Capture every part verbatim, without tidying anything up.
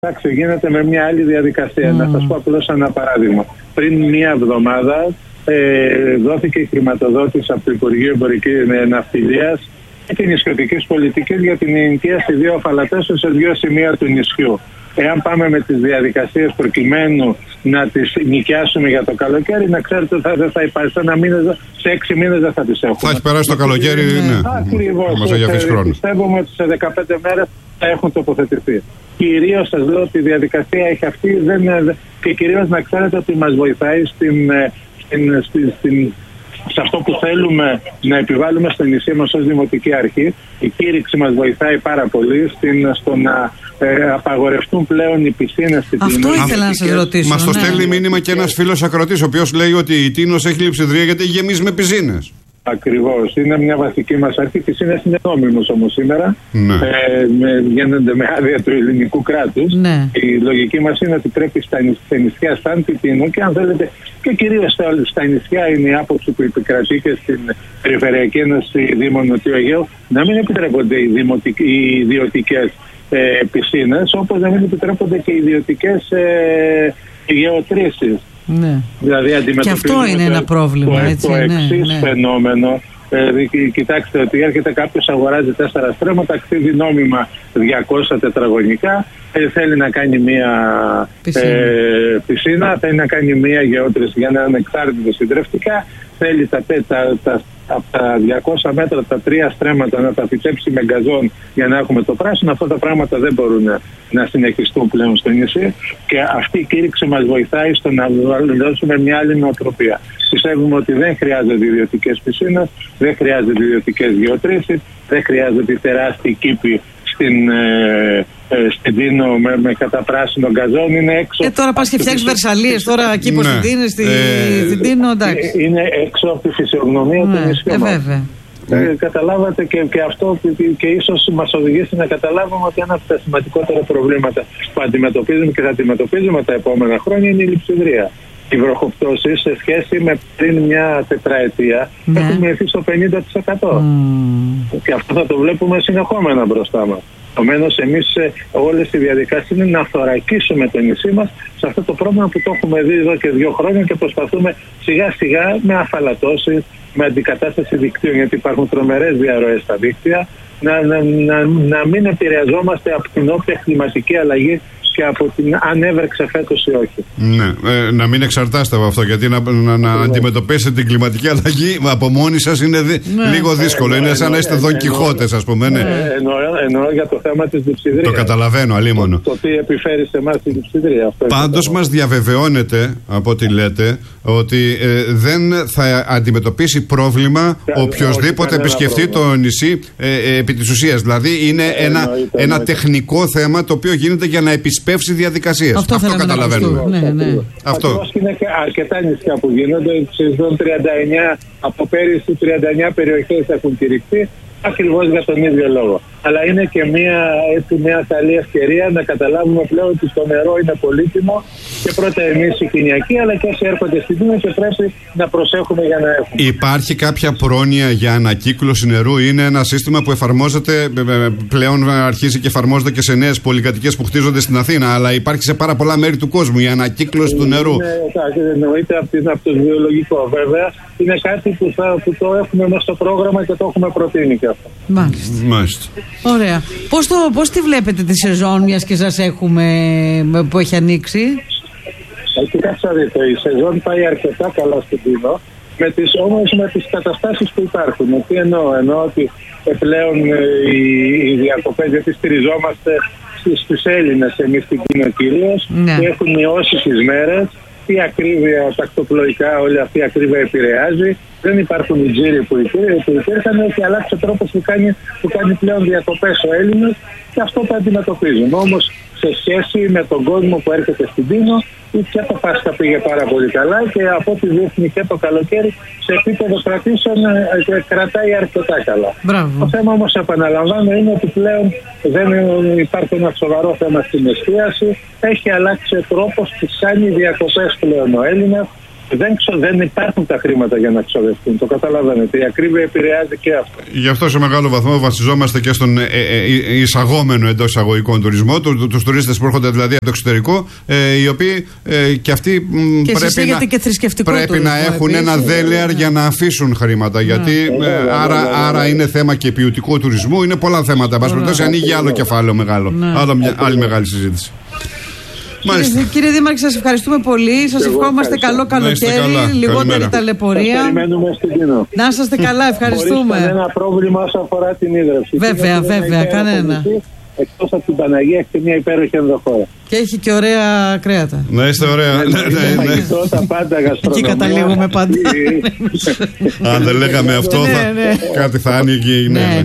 Εντάξει, γίνεται με μια άλλη διαδικασία. Mm. Να σας πω απλώς ένα παράδειγμα. Πριν μία εβδομάδα ε, δόθηκε η χρηματοδότηση από το Υπουργείο Εμπορικής Ναυτιλίας και την νησιωτικής πολιτικής για την ενοικίαση δύο αφαλατέσεων σε δύο σημεία του νησιού. Εάν πάμε με τις διαδικασίες προκειμένου να τις νοικιάσουμε για το καλοκαίρι, να ξέρετε ότι δεν θα υπάρχει ένα μήνα, σε έξι μήνες δεν θα τις έχουμε. Θα έχει περάσει το καλοκαίρι, ναι. Ακριβώς. Πιστεύουμε ότι σε δεκαπέντε μέρες θα έχουν τοποθετηθεί. Κυρίως σας λέω ότι η διαδικασία έχει αυτή δεν, και κυρίως να ξέρετε ότι μας βοηθάει στην, στην, στην, στην, σε αυτό που θέλουμε να επιβάλλουμε στο νησί μας ως Δημοτική Αρχή. Η κήρυξη μας βοηθάει πάρα πολύ στην, στο να ε, απαγορευτούν πλέον οι πισίνες στην Τίνο. Αυτό ήθελα να σας ρωτήσω. Μας το ναι. στέλνει μήνυμα και ένας φίλος ακροατής, ο οποίος λέει ότι η Τίνος έχει λειψιδρία γιατί γεμίζει με πισίνες. Ακριβώς. Είναι μια βασική μας αρχή. Οι πισίνες είναι νόμιμος όμως σήμερα. Ναι. Ε, με, γίνονται με άδεια του ελληνικού κράτους. Ναι. Η λογική μας είναι ότι πρέπει στα, στα νησιά σαν τη Τίνο και αν θέλετε και κυρίως στα, στα νησιά είναι η άποψη που επικρατεί και στην Περιφερειακή Ένωση Δήμων Νοτιού Αιγαίου να μην επιτρέπονται οι, οι ιδιωτικές ε, πισίνες, όπως να μην επιτρέπονται και οι ιδιωτικές ε, γεωτρήσεις. Ναι. Δηλαδή και αυτό είναι ένα πρόβλημα. Το, έτσι, το εξής ναι, ναι. φαινόμενο. Ε, κοιτάξτε ότι έρχεται κάποιος, αγοράζει τέσσερα στρέμματα, αξίζει νόμιμα διακόσια τετραγωνικά, ε, θέλει να κάνει μία πισίνα. Ε, πισίνα, θέλει να κάνει μία γεώτρηση για να είναι ανεξάρτητο συντρεφτικά, θέλει τα, τα, τα, από τα διακόσια μέτρα τα τρία στρέμματα να τα φυτέψει με γκαζόν για να έχουμε το πράσινο. Αυτά τα πράγματα δεν μπορούν να, να συνεχιστούν πλέον στο νησί και αυτή η κήρυξη μας βοηθάει στο να δώσουμε μια άλλη νοοτροπία. Πιστεύουμε ότι δεν χρειάζονται ιδιωτικές πισίνες, δεν χρειάζονται ιδιωτικές γεωτρήσεις, δεν χρειάζονται τεράστιοι κήποι στην, ε, ε, στην Τίνο με, με καταπράσινο γκαζόν. Είναι έξω. Ε, τώρα πας και φτιάξεις Βερσαλίες, τώρα κήπος στην Τίνο, στη, ε, στην Τίνο, εντάξει. Είναι έξω από τη φυσιογνωμία ναι, του νησιού ε, μας. βέβαια. Ε, καταλάβατε και, και αυτό και, και ίσως μας οδηγήσει να καταλάβουμε ότι ένα από τα σημαντικότερα προβλήματα που αντιμετωπίζουμε και θα αντιμετωπίζουμε τα επόμενα χρόνια είναι η λειψιδρία. Οι βροχοπτώσεις σε σχέση με πριν μια τετραετία ναι. έχουν μειωθεί στο πενήντα τοις εκατό. Mm. Και αυτό θα το βλέπουμε συνεχόμενα μπροστά μας. Επομένως, εμείς όλες οι διαδικασίες είναι να θωρακίσουμε το νησί μας σε αυτό το πρόβλημα που το έχουμε δει εδώ και δύο χρόνια και προσπαθούμε σιγά σιγά με αφαλατώσεις, με αντικατάσταση δικτύων, γιατί υπάρχουν τρομερές διαρροές στα δίκτυα, να, να, να, να μην επηρεαζόμαστε από την όποια κλιματική αλλαγή και από την αν έβρεξε φέτος ή όχι. Ναι, ε, να μην εξαρτάστε από αυτό, γιατί να, να, να ναι. αντιμετωπίσετε την κλιματική αλλαγή από μόνοι σας είναι δι, ναι. λίγο δύσκολο. Ε, είναι σαν να είστε Δον Κιχώτες, ας πούμε. Ναι. Ε, εννοώ, εννοώ για το θέμα της λειψιδρίας. Το καταλαβαίνω, αλίμονο. Το, το τι επιφέρει σε εμάς η λειψιδρία. Πάντως μας διαβεβαιώνεται, από ό,τι λέτε, ότι ε, δεν θα αντιμετωπίσει πρόβλημα ε, οποιοσδήποτε επισκεφτεί το νησί ε, ε, επί της ουσίας. Δηλαδή είναι ε, ένα, εννοείται, ένα τεχνικό θέμα το οποίο γίνεται για να επισπεύσει διαδικασίες. Αυτό, Αυτό καταλαβαίνουμε. Ναι, ναι. Αυτό. Ακριβώς είναι και αρκετά νησιά που γίνονται. Σχεδόν τριάντα εννιά από πέρυσι τριάντα εννιά περιοχές έχουν κηρυχθεί ακριβώς για τον ίδιο λόγο. Αλλά είναι και μια, έτσι, μια καλή ευκαιρία να καταλάβουμε πλέον ότι το νερό είναι πολύτιμο και πρώτα εμείς οι κοινιακοί αλλά και όσοι έρχονται στην Τίνο και πρέπει να προσέχουμε για να έχουμε. Υπάρχει κάποια πρόνοια για ανακύκλωση νερού? Είναι ένα σύστημα που εφαρμόζεται, πλέον αρχίζει και εφαρμόζεται και σε νέες πολυκατοικίες που χτίζονται στην Αθήνα, αλλά υπάρχει σε πάρα πολλά μέρη του κόσμου η ανακύκλωση του νερού. Είναι, εννοείται από το βιολογικό βέβαια. Είναι κάτι που, θα, που το έχουμε μέσα στο πρόγραμμα και το έχουμε προτείνει και αυτό. Μάλιστα. Μάλιστα. Ωραία. Πώς, το, πώς τη βλέπετε τη σεζόν, μιας και σας έχουμε που έχει ανοίξει? Κοιτάξτε, η σεζόν πάει αρκετά καλά στην Τίνο, με τις, όμως με τις καταστάσεις που υπάρχουν. Τι εννοώ, εννοώ ότι πλέον οι, οι διακοπές, γιατί στηριζόμαστε στους Έλληνες εμείς στην Τίνο κυρίως, ναι. και έχουν μειώσει τις μέρες. Η ακρίβεια, τακτοπλοϊκά, όλη αυτή η ακρίβεια επηρεάζει. Δεν υπάρχουν οι τζίροι που υπήρχαν. Έχει αλλάξει ο τρόπος που κάνει, που κάνει πλέον διακοπές ο Έλληνας και αυτό το αντιμετωπίζουμε. Όμως σε σχέση με τον κόσμο που έρχεται στην Τίνο, και το Πάσχα πήγε πάρα πολύ καλά και από ό,τι δείχνει και το καλοκαίρι σε επίπεδο κρατήσεων κρατάει αρκετά καλά. Μπράβο. Το θέμα όμως, επαναλαμβάνω, είναι ότι πλέον δεν υπάρχει ένα σοβαρό θέμα στην εστίαση. Έχει αλλάξει ο τρόπος που κάνει διακοπές πλέον ο Έλληνας. Δεν, ξο, δεν υπάρχουν τα χρήματα για να ξοδευτούν. Το καταλαβαίνετε. Η ακρίβεια επηρεάζει και αυτό. Γι' αυτό σε μεγάλο βαθμό βασιζόμαστε και στον ε, ε, εισαγόμενο εντός εισαγωγικών τουρισμό, του, τους τουρίστες που έρχονται δηλαδή από το εξωτερικό, ε, οι οποίοι ε, και αυτοί και πρέπει, να, και πρέπει τουρισμό, να έχουν επίσης, ένα δέλεαρ ναι. για να αφήσουν χρήματα. Ναι. Γιατί ναι. Ε, ναι, άρα, ναι, ναι, ναι, άρα ναι. είναι θέμα και ποιοτικού τουρισμού, είναι πολλά θέματα. Εν πάση περιπτώσει, ανοίγει άλλο κεφάλαιο μεγάλο. Ναι. Άλλο, μια, άλλη μεγάλη συζήτηση. Κύριε, κύριε Δήμαρχε, σας ευχαριστούμε πολύ. Σας ευχόμαστε καλό καλοκαίρι, λιγότερη ταλαιπωρία. Περιμένουμε στην κοινό. Να είστε καλά, ευχαριστούμε. Χωρίς κανένα πρόβλημα όσο αφορά την ίδρυυση. Βέβαια, βέβαια, κανένα. Εκτός από την Παναγία έχει και μια υπέροχη ενδοχώρα. Και έχει και ωραία κρέατα. Να είστε ωραία. Ναι, ναι, ναι. Τα πάντα γαστρονομία. Εκεί καταλήγουμε πάντα. Αν δεν λέγαμε αυτό, κάτι θα άνοιγε.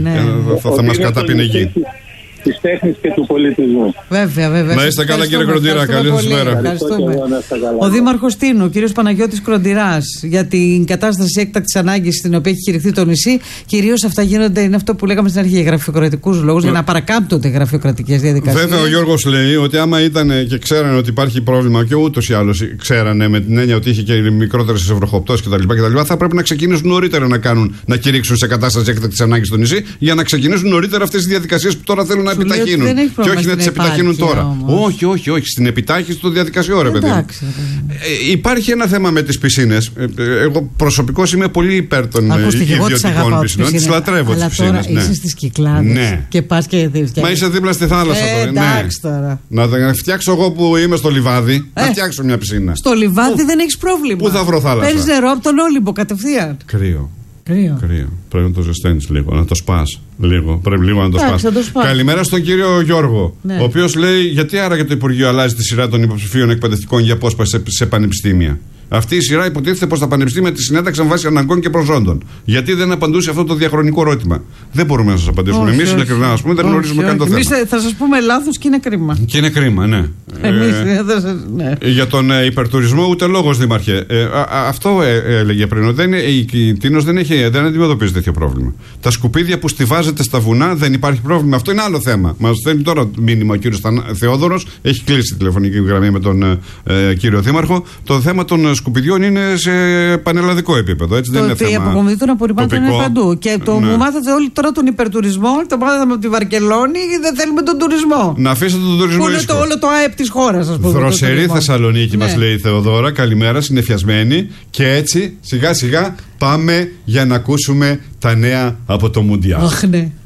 Θα μας καταπινεγεί. Της τέχνης και του πολιτισμού. Βέβαια, βέβαια. Να είστε καλά, κύριε Κροντήρα. Καλή σας μέρα. Ευχαριστούμε. Ο Δήμαρχος Τίνου, ο κύριος Παναγιώτης Κροντηράς, για την κατάσταση έκτακτης ανάγκης στην οποία έχει κηρυχθεί το νησί. Κυρίως αυτά γίνονται, είναι αυτό που λέγαμε στην αρχή, για γραφειοκρατικούς λόγους, για να παρακάμπτονται γραφειοκρατικές διαδικασίες. Βέβαια, ο Γιώργος λέει ότι άμα ήταν και ξέρανε ότι υπάρχει πρόβλημα, και ούτως ή άλλως ξέρανε με την έννοια ότι είχε και μικρότερες ευρωχοπτώσεις κτλ., θα πρέπει να ξεκινήσουν νωρίτερα να κάνουν, να κηρύξουν σε κατάσταση έκτακτης ανάγκης στο νησί, για να ξεκινήσουν νωρίτερα αυτές τις διαδικασίες που τώρα θέλουν να επιταχύνουν. Και όχι να τις επιταχύνουν τώρα. Όμως. Όχι, όχι, όχι. Στην επιτάχυνση των διαδικασιών, ρε παιδί. Ε, υπάρχει ένα θέμα με τις πισίνες. Ε, εγώ προσωπικώς είμαι πολύ υπέρ των ιδιωτικών πισινών. Τις λατρεύω τις πισίνες. Τώρα ναι. Είσαι στις Κυκλάδες ναι. και πας και φτιάχνεις. Μα είσαι δίπλα στη θάλασσα ε, τώρα. Εντάξει ναι. τώρα. Να, να φτιάξω εγώ που είμαι στο λιβάδι, ε, να φτιάξω μια πισίνα. Στο λιβάδι δεν έχεις πρόβλημα. Πού θα βρω θάλασσα. Παίρνεις νερό από τον Όλυμπο κατευθείαν. Κρύο. Κρύο. Κρύο. Πρέπει να το ζεσταίνεις λίγο, να το σπάς λίγο. Πρέπει λίγο να το σπάς. Καλημέρα στον κύριο Γιώργο, ναι. ο οποίος λέει: γιατί άραγε το Υπουργείο αλλάζει τη σειρά των υποψηφίων εκπαιδευτικών για απόσπαση σε, σε πανεπιστήμια. Αυτή η σειρά υποτίθεται πως τα πανεπιστήμια τη συνέταξαν βάσει αναγκών και προσόντων. Γιατί δεν απαντούσε αυτό το διαχρονικό ερώτημα. Δεν μπορούμε να σας απαντήσουμε. Εμείς ειλικρινά, ας πούμε, δεν γνωρίζουμε καν το θέμα. Εμείς θα σας πούμε λάθος και είναι κρίμα. Και είναι κρίμα, ναι. Εμείς, ε, ναι. Για τον ε, υπερτουρισμό ούτε λόγος, Δήμαρχε. Ε, α, α, αυτό ε, έλεγε πριν. Δεν, ε, η Τίνος δεν, έχει, δεν αντιμετωπίζει τέτοιο πρόβλημα. Τα σκουπίδια που στιβάζετε στα βουνά δεν υπάρχει πρόβλημα. Αυτό είναι άλλο θέμα. Μας στέλνει τώρα μήνυμα ο κύριος Θεόδωρος. Έχει κλείσει τη τηλεφωνική γραμμή με τον ε, κύριο Δήμαρχο. Το θέμα των σκουπιδιών είναι σε πανελλαδικό επίπεδο. Έτσι, το δεν είναι θέμα. Η αποκομιδή των απορριμμάτων είναι παντού. Και το ναι. μου μάθατε όλοι τώρα τον υπερτουρισμό, το μάθαμε από τη Βαρκελόνη και δεν θέλουμε τον τουρισμό. Να αφήσετε τον τουρισμό. Που είναι το, όλο το ΑΕΠ της χώρας, ας πούμε. Δροσερή Θεσσαλονίκη, ναι. μας λέει η Θεοδώρα. Καλημέρα, συνεφιασμένη. Και έτσι σιγά σιγά πάμε για να ακούσουμε τα νέα από το Μουντιάλ. Αχ, ναι.